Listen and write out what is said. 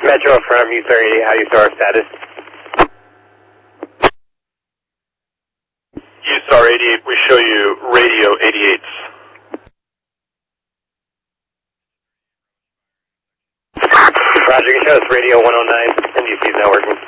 Metro from USAR 88, how do you store status? USAR 88, we show you radio 88. Roger, you can show us radio 109, NBC's not working.